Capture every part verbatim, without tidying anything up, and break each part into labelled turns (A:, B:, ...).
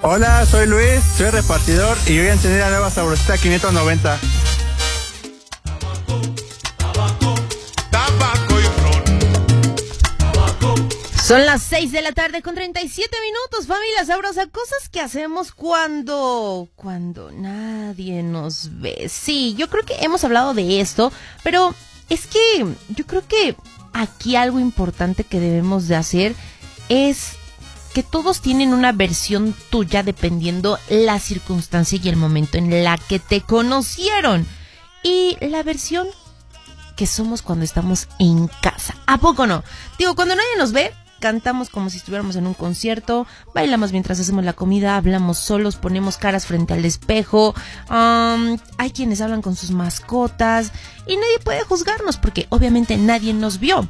A: Hola, soy Luis, soy repartidor y voy a encender la nueva Sabrosita quinientos noventa.
B: Son las seis de la tarde con treinta y siete minutos, familia sabrosa. Cosas que hacemos cuando, cuando nadie nos ve. Sí, yo creo que hemos hablado de esto, pero es que yo creo que aquí algo importante que debemos de hacer es que todos tienen una versión tuya dependiendo la circunstancia y el momento en la que te conocieron. Y la versión que somos cuando estamos en casa. ¿A poco no? Digo, cuando nadie nos ve, cantamos como si estuviéramos en un concierto, bailamos mientras hacemos la comida, hablamos solos, ponemos caras frente al espejo, um, hay quienes hablan con sus mascotas y nadie puede juzgarnos porque obviamente nadie nos vio.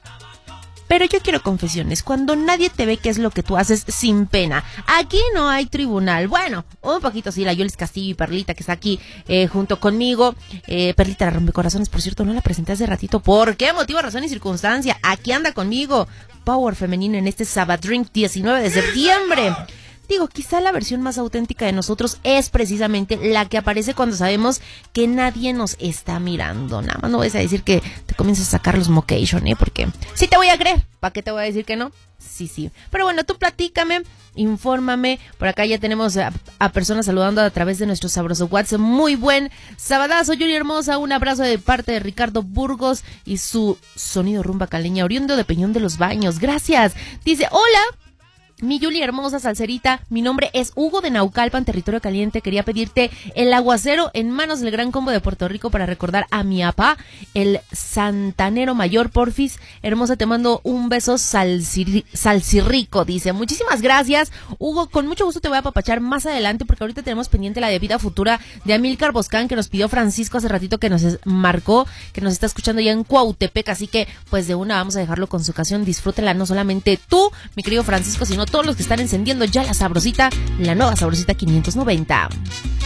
B: Pero yo quiero confesiones, cuando nadie te ve, ¿qué es lo que tú haces sin pena? Aquí no hay tribunal. Bueno, un poquito sí, la Yolis Castillo y Perlita, que está aquí eh, junto conmigo. Eh, Perlita, la rompecorazones, por cierto, no la presenté hace ratito. ¿Por qué motivo, razón y circunstancia? Aquí anda conmigo. Power femenino en este Sabadrink diecinueve de septiembre. Digo, quizá la versión más auténtica de nosotros es precisamente la que aparece cuando sabemos que nadie nos está mirando. Nada más no vas a decir que te comienzas a sacar los mocation, ¿eh? Porque sí te voy a creer. ¿Para qué te voy a decir que no? Sí, sí. Pero bueno, tú platícame, infórmame. Por acá ya tenemos a, a personas saludando a través de nuestro sabroso WhatsApp. Muy buen sabadazo, Yuri hermosa. Un abrazo de parte de Ricardo Burgos y su sonido rumba caleña, oriundo de Peñón de los Baños. Gracias. Dice, hola. Mi Yuli hermosa salserita, mi nombre es Hugo de Naucalpan, territorio caliente. Quería pedirte el aguacero en manos del Gran Combo de Puerto Rico para recordar a mi papá, el santanero mayor, porfis. Hermosa, te mando un beso salsir, salsirrico, dice. Muchísimas gracias, Hugo. Con mucho gusto te voy a apapachar más adelante porque ahorita tenemos pendiente la de vida futura de Amílcar Boscán que nos pidió Francisco hace ratito, que nos marcó, que nos está escuchando ya en Cuautepec. Así que pues de una vamos a dejarlo con su ocasión. Disfrútela no solamente tú, mi querido Francisco, sino todos los que están encendiendo ya la sabrosita, la nueva Sabrosita quinientos noventa.